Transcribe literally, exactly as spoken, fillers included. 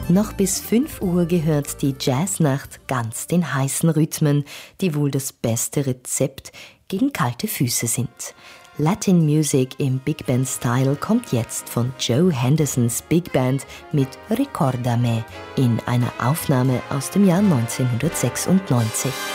Noch bis fünf Uhr gehört die Jazznacht ganz den heißen Rhythmen, die wohl das beste Rezept gegen kalte Füße sind. Latin Music im Big Band Style kommt jetzt von Joe Hendersons Big Band mit Recordame in einer Aufnahme aus dem Jahr neunzehnhundertsechsundneunzig.